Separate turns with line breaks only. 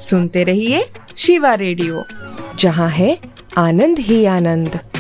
सुनते रहिए शिवा रेडियो, जहाँ है आनंद ही आनंद।